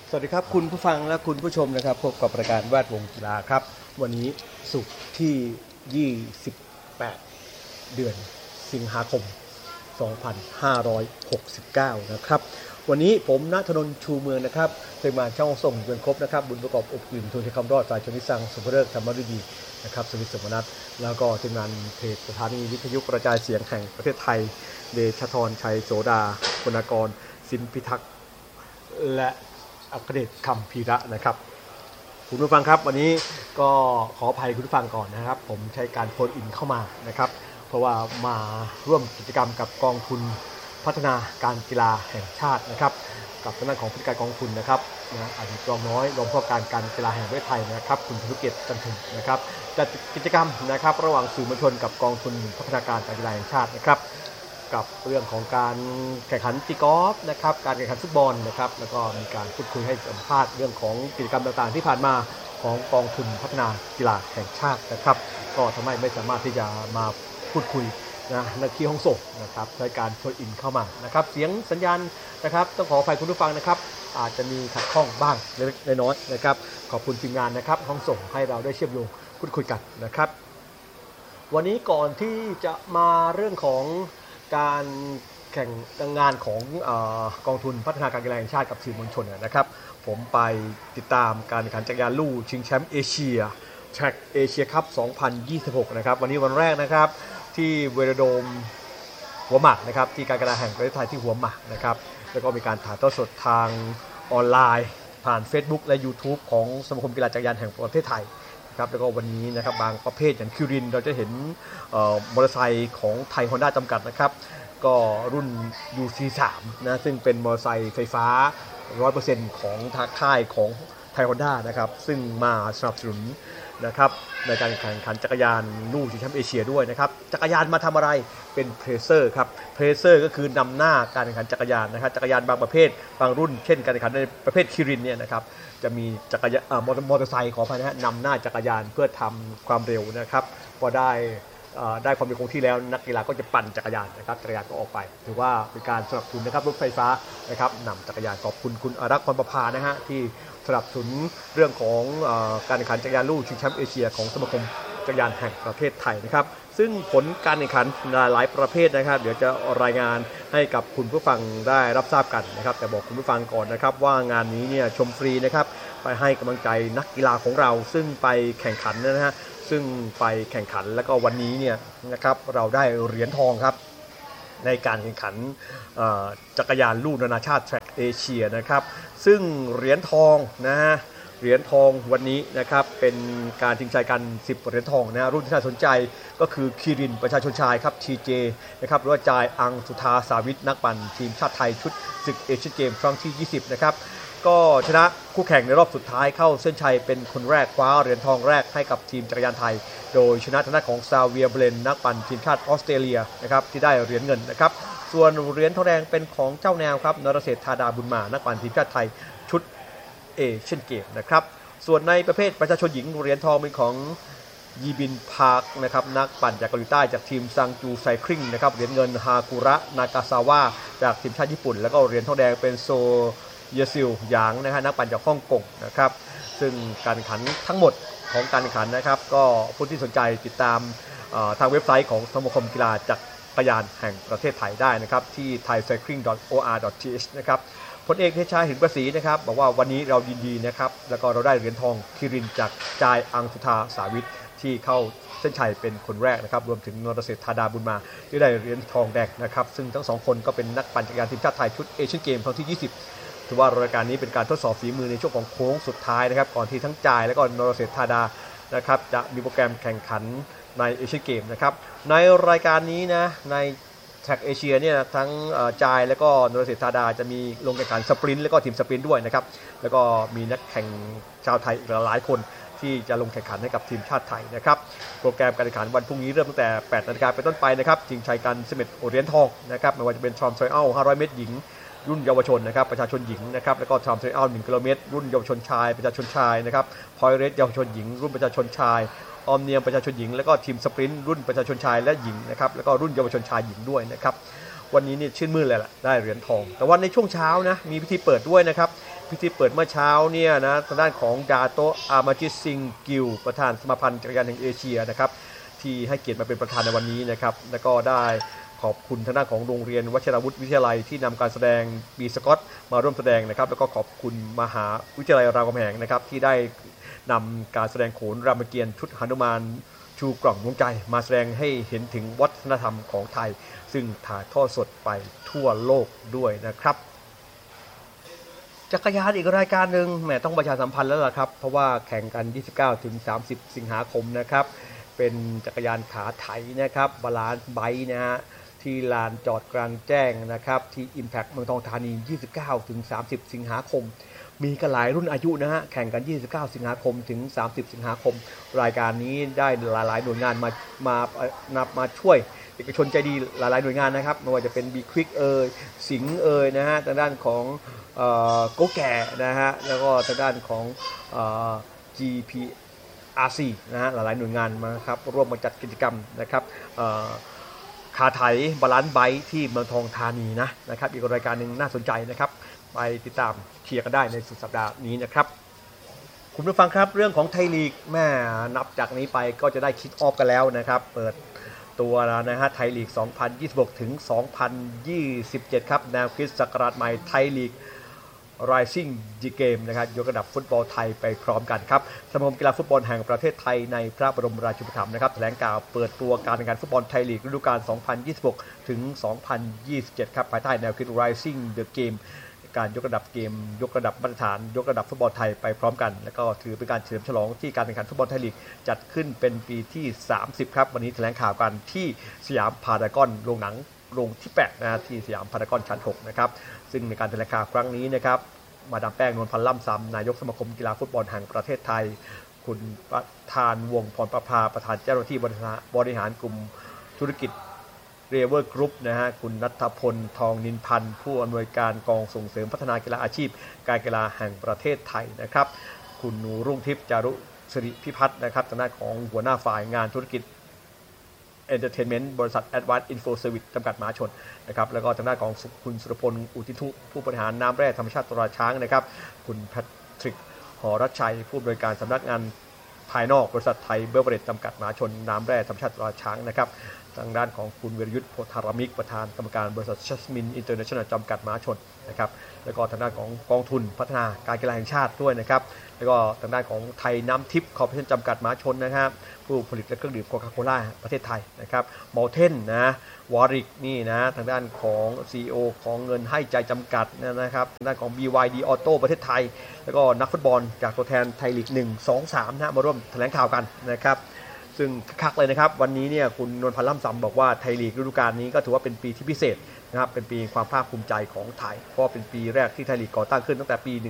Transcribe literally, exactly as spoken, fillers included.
สวัสดีครับคุณผู้ฟังและคุณผู้ชมนะครับพบกับรายการแวดวงกีฬาครับวันนี้ศุกร์ที่ยี่สิบแปดเดือนสิงหาคมสองพันห้าร้อยหกสิบเก้านะครับวันนี้ผมณธนนท์ชูเมืองนะครับทีมงานช่องส่งเงินครบนะครับบุญประกอบอบอุ่นทุนที่คำรอดสายชนิสังสุภเริกธรรมฤดีนะครับสวิสมนัทแล้วก็ทีมงานเพจสถานีวิทยุกระจายเสียงแห่งประเทศไทยเดชธรชัยโสดาคุณากรสินพิทักษ์และอัครเดชคำพีระนะครับคุณผู้ฟังครับวันนี้ก็ขออภัยคุณผู้ฟังก่อนนะครับผมใช้การโฟนอินเข้ามานะครับเพราะว่ามาร่วมกิจกรรมกับกองทุนพัฒนาการกีฬาแห่งชาตินะครับกับทางด้านของผู้จัดการกองทุนนะครับนะอดีตรองน้อยรองผู้ว่าการการกีฬาแห่งประเทศไทยนะครับคุณธนเกียรติจันทุมนะครับจัดกิจกรรมนะครับระหว่างสื่อมวลชนกับกองทุนพัฒนาการการกีฬาแห่งชาตินะครับกับเรื่องของการแข่งขันตีกอล์ฟนะครับการแข่งขันฟุตบอลนะครับแล้วก็มีการพูดคุยให้สัมภาษณ์เรื่องของกิจกรรมต่างๆที่ผ่านมาของกองทุนพัฒนากีฬาแห่งชาตินะครับก็ทำให้ไม่สามารถที่จะมาพูดคุยนะในที่ห้องส่งนะครับใช้การโฟนอินเข้ามานะครับเสียงสัญญาณนะครับต้องขออภัยคุณผู้ฟังนะครับอาจจะมีขัดข้องบ้างเล็กน้อยนะครับขอบคุณทีมงานนะครับห้องส่งให้เราได้เชื่อมโยงพูดคุยกันนะครับวันนี้ก่อนที่จะมาเรื่องของการแข่งงานของเอ่อกองทุนพัฒนาการกีฬาแห่งชาติกับสื่อมวลชนนะครับผมไปติดตามการแข่งขันจักรยานลู่ชิงแชมป์เอเชียแทร็กเอเชียคัพสองพันยี่สิบหกนะครับวันนี้วันแรกนะครับที่เวโรโดมหัวหมากนะครับที่การกีฬาแห่งประเทศไทยที่หัวหมากนะครับแล้วก็มีการถ่ายทอดสดทางออนไลน์ผ่าน Facebook และ YouTube ของสมาคมกีฬาจักรยานแห่งประเทศไทยครับแล้วก็วันนี้นะครับบางประเภทอย่างคิรินเราจะเห็นมอเตอร์ไซค์ของไทยฮอนด้าจำกัดนะครับก็รุ่น ยู ซี สาม นะซึ่งเป็นมอเตอร์ไซค์ไฟฟ้า ร้อยเปอร์เซ็นต์ ของทางค่ายของไทยฮอนด้านะครับซึ่งมาสนับสนุนนะครับในการแข่งขันจักรยานลู่ชิงแชมป์เอเชียด้วยนะครับจักรยานมาทำอะไรเป็นเพรสเซอร์ครับเพรสเซอร์ก็คือนำหน้าการแข่งขันจักรยานนะครับจักรยานบางประเภทบางรุ่นเช่นการแข่งขันในประเภทคิรินเนี่ยนะครับจะมีจักรยานมอเตอร์ไซค์ขออภัยนะฮะนำหน้าจักรยานเพื่อทำความเร็วนะครับพอได้ได้ความเป็นคงที่แล้วนักกีฬาก็จะปั่นจักรยานนะครับจักรยานก็ออกไปถือว่าเป็นการสนับสนุนนะครับรถไฟฟ้านะครับนำจักรยานขอบคุณคุณอารักษ์พรประภานะฮะที่สนับสนุนเรื่องของการแข่งขันจักรยานลู่ชิงแชมป์เอเชียของสมาคมจักรยานแห่งประเทศไทยนะครับซึ่งผลการแข่งขันหลายประเภทนะครับเดี๋ยวจะรายงานให้กับคุณผู้ฟังได้รับทราบกันนะครับแต่บอกคุณผู้ฟังก่อนนะครับว่างานนี้เนี่ยชมฟรีนะครับไปให้กำลังใจนักกีฬาของเราซึ่งไปแข่งขันนะฮะซึ่งไปแข่งขันแล้วก็วันนี้เนี่ยนะครับเราได้เหรียญทองครับในการแข่งขันจักรยานลู่นานาชาติแทร็กเอเชียนะครับซึ่งเหรียญทองนะฮะเหรียญทองวันนี้นะครับเป็นการชิงชัยกันสิบเหรียญทองนะรุ่นที่น่าสนใจก็คือคีรินประชาชนชายครับ ที เจ นะครับหรือว่าจายอังสุธาสาวิทนักปั่นทีมชาติไทยชุดศึกเอเชียนเกมครั้งที่ยี่สิบนะครับก็ชนะคู่แข่งในรอบสุดท้ายเข้าเส้นชัยเป็นคนแรกคว้าเหรียญทองแรกให้กับทีมจักรยานไทยโดยชนะทางด้านของซาเวียเบรนนักปั่นทีมชาติออสเตรเลียนะครับที่ได้เหรียญเงินนะครับส่วนเหรียญทองแดงเป็นของเจ้าแนวครับนรเศรษฐธาดาบุญมานักปั่นทีมชาติไทยชุดเอเชียนเกมนะครับส่วนในประเภทประชาชนหญิงเหรียญทองเป็นของยีบินพาร์คนะครับนักปั่นจากเกาหลีใต้จากทีมซังจูไซคลิงนะครับเหรียญเงินฮากุระนากาซาวะจากทีมชาติญี่ปุ่นแล้วก็เหรียญทองแดงเป็นโซเยซิลหยางนะฮะนักปั่นจากฮ่องกงนะครับซึ่งการแข่งขันทั้งหมดของการแข่งขันนะครับก็ผู้ที่สนใจติดตามทางเว็บไซต์ของสมาคมกีฬาจักรยานแห่งประเทศไทยได้นะครับที่ ไทยไซคลิง ดอท โอ อาร์ ดอท ที เอช นะครับพลเอกเทชาหินประสีนะครับบอกว่าวันนี้เรายินดีนะครับแล้วก็เราได้เหรียญทองคิรินจากจายอังสุธาสาวิทที่เข้าเส้นชัยเป็นคนแรกนะครับรวมถึงนรเศรษฐธาดาบุญมาที่ได้เหรียญทองแดงนะครับซึ่งทั้งสองคนก็เป็นนักปั่นจักรยานทีมชาติไทยชุดเอเชียนเกมครั้งที่ยี่สิบถือว่ารายการนี้เป็นการทดสอบฝีมือในช่วงของโค้งสุดท้ายนะครับก่อนที่ทั้งจายและก็นรเศรษฐธาดานะครับจะมีโปรแกรมแข่งขันในเอเชียนเกมนะครับในรายการนี้นะในแท็กเอเชียเนี่ยทั้งจายและก็นรเศรษฐธาดาจะมีลงแข่งขันสปรินต์และก็ทีมสปรินต์ด้วยนะครับแล้วก็มีนักแข่งชาวไทยอีกหลายคนที่จะลงแข่งขันให้กับทีมชาติไทยนะครับโปรแกรมการแข่งขันวันพรุ่งนี้เริ่มตั้งแต่ แปดนาฬิกา เป็นต้นไปนะครับชิงชัยกันสิบเอ็ดเหรียญทองนะครับไม่ว่าจะเป็นทรอมไทรอัลห้าร้อยเมตรหญิงรุ่นเยาวชนนะครับประชาชนหญิงนะครับแล้วก็ทรอมไทรอัลหนึ่งกิโลเมตรรุ่นเยาวชนชายประชาชนชายนะครับพอยเรสเยาวชนหญิงรุ่นประชาชนชายออมเนียมประชาชนหญิงแล้วก็ทีมสปรินต์รุ่นประชาชนชายและหญิงนะครับแล้วก็รุ่นเยาวชนชายหญิงด้วยนะครับวันนี้นี่ชื่นมื่นเลยแหละได้เหรียญทองแต่ว่าในช่วงเช้านะมีพิธีเปิดด้วยนะครับพิธีเปิดเมื่อเช้าเนี่ยนะทางด้านของดาโตอามาจิซิงกิลประธานสมาพันธ์จักรยานแห่งเอเชียนะครับที่ให้เกียรติมาเป็นประธานในวันนี้นะครับแล้วก็ได้ขอบคุณทางด้านของโรงเรียนวชิรวุฒิวิทยาลัยที่นำการแสดงบีสกอตมาร่วมแสดงนะครับแล้วก็ขอบคุณมหาวิทยาลัยรามคำแหงนะครับที่ได้นำการแสดงโขนรามเกียรติ์ชุดหนุมานชูกล่องดวงใจมาแสดงให้เห็นถึงวัฒนธรรมของไทยซึ่งถ่ายทอดสดไปทั่วโลกด้วยนะครับจักรยานอีกรายการหนึ่งแหมต้องประชาสัมพันธ์แล้วล่ะครับเพราะว่าแข่งกัน ยี่สิบเก้าถึงสามสิบ สิงหาคมนะครับเป็นจักรยานขาไถนะครับบาลานซ์ไบค์นะฮะที่ลานจอดกลางแจ้งนะครับที่ Impact เมืองทองธานี ยี่สิบเก้าถึงสามสิบ สิงหาคมมีกันหลายรุ่นอายุนะฮะแข่งกัน ยี่สิบเก้า สิงหาคมถึง สามสิบ สิงหาคมรายการนี้ได้หลายๆหน่วยงานมามานับมาช่วยเอกชนใจดีหลายๆหน่วยงานนะครับไม่ว่าจะเป็น B Quick เอ่ยสิงห์เอ่ยนะฮะทางด้านของเอ่อโกแก่นะฮะแล้วก็ทางด้านของเอ่อ จี พี อาร์ ซี นะฮะหลายๆหน่วยงานมาครับร่วมมาจัดกิจกรรมนะครับเอ่อขาไถบาลานซ์ไบค์ที่เมืองทองธานีนะนะครับอีกรายการหนึ่งน่าสนใจนะครับไปติดตามเชียร์กันได้ในสุดสัปดาห์นี้นะครับคุณผู้ฟังครับเรื่องของไทยลีกแม่นับจากนี้ไปก็จะได้คิกออฟกันแล้วนะครับเปิดตัวนะฮะไทยลีก สองพันยี่สิบหก ถึง สองพันยี่สิบเจ็ด ครับแนวคิดศักราชใหม่ไทยลีก Rising G Game นะครับยกระดับฟุตบอลไทยไปพร้อมกันครับสมาคมกีฬาฟุตบอลแห่งประเทศไทยในพระบรมราชูปถัมภ์นะครับแถลงข่าวเปิดตัวการแข่งขันฟุตบอลไทยลีกฤดูกาล สองพันยี่สิบหก ถึง สองพันยี่สิบเจ็ด ครับภายใต้แนวคิด Rising the Gameการยกระดับเกมยกระดับมาตรฐานยกระดับฟุตบอลไทยไปพร้อมกันแล้วก็ถือเป็นการเฉลิมฉลองที่การแข่งขันฟุตบอลไทยลีกจัดขึ้นเป็นปีที่สามสิบครับวันนี้แถลงข่าวกันที่สยามพารากอนโรงหนังโรงที่แปดนะที่สยามพารากอนชั้นหกนะครับซึ่งในการแถลงข่าวครั้งนี้นะครับมาดามแป้งนวลพันธ์ล่ำซำนายกสมาคมกีฬาฟุตบอลแห่งประเทศไทยคุณประธานวงศ์พรประภาประธานเจ้าหน้าที่บริหารกลุ่มธุรกิจเรเวอร์กรุ๊ปนะฮะคุณณัฐพลทองนินพันธ์ผู้อำนวยการกองส่งเสริมพัฒนากีฬาอาชีพการกีฬาแห่งประเทศไทยนะครับคุณนูรุ่งทิพย์จารุสิริพิพัฒน์นะครับทางด้านของหัวหน้าฝ่ายงานธุรกิจเอนเตอร์เทนเมนต์บริษัท Advanced Info Service จำกัดมหาชนนะครับแล้วก็ทางด้านของคุณสุรพลอุทิทุผู้บริหารน้ำแร่ธรรมชาติตราช้างนะครับคุณแพทริกหอรัชชัยผู้บริการสำนักงานภายนอกบริษัทไทยเบเวอเรจจำกัดมหาชนน้ำแร่ธรรมชาติตราช้างนะครับทางด้านของคุณวิรยุทธ์โพธารมิกประธานกรรมการบริษัทชัสมินอินเตอร์เนชั่นแนลจำกัดมหาชนนะครับแล้วก็ทางด้านของกองทุนพัฒนาการกีฬาแห่งชาติด้วยนะครับแล้วก็ทางด้านของไทยน้ำทิพย์คอร์ปอเรชั่นจำกัดมหาชนนะครับผู้ผลิตและเครื่องดื่มโคคาโคล่าประเทศไทยนะครับมอลเทนนะวอริกนี่นะทางด้านของ ซี อี โอ ของเงินให้ใจจำกัดนะครับทางด้านของ บี วาย ดี Auto ประเทศไทยแล้วก็นักฟุตบอลจากตัวแทนไทยลีกหนึ่ง สอง สามนะมาร่วมแถลงข่าวกันนะครับซึ่งคักเลยนะครับวันนี้เนี่ยคุณนวลพันธ์ล่ำซำบอกว่าไทยลีกฤดูกาลนี้ก็ถือว่าเป็นปีที่พิเศษนะครับเป็นปีความภาคภูมิใจของไทยเพราะเป็นปีแรกที่ไทยลีกก่อตั้งขึ้นตั้งแต่ปี